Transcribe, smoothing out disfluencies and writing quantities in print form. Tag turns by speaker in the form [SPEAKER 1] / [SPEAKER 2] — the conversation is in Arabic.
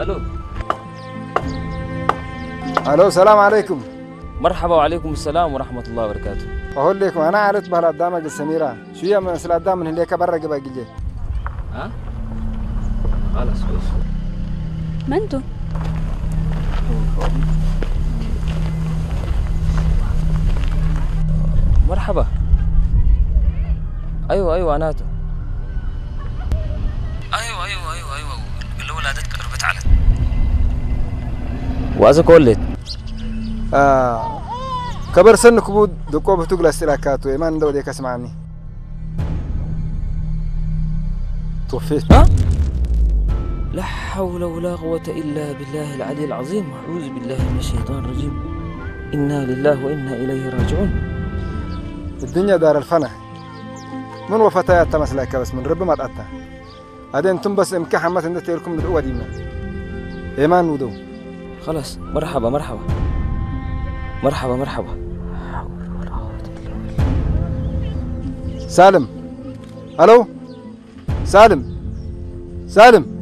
[SPEAKER 1] الو
[SPEAKER 2] الو السلام عليكم.
[SPEAKER 1] مرحبا وعليكم السلام ورحمة الله وبركاته.
[SPEAKER 2] أقول لكم أنا عرفت بهالقدامك السميرة شوية من القدام من هناك برا جبا جي.
[SPEAKER 1] ها؟ خلاص كويس.
[SPEAKER 3] ما انتو؟
[SPEAKER 1] مرحبا. ايوه اناتو. ايوه اللي ولادتك قربت على وازك ولد
[SPEAKER 2] كبر سنك بود دقوا بتقول استلاكاتو إيمان دو ديك اسمعني توفيت.
[SPEAKER 1] ها؟ لا حول ولا قوة إلا بالله العلي العظيم. أعوذ بالله من الشيطان الرجيم. إنا لله وإنا إليه راجعون.
[SPEAKER 2] الدنيا دار الفنا من وفتايات تمسلك بس من رب ما تأتى هذا انتم بس امكح ما تندتي لكم بالقوة ديما إيمان ودو.
[SPEAKER 1] خلاص مرحبا.
[SPEAKER 2] سالم. الو سالم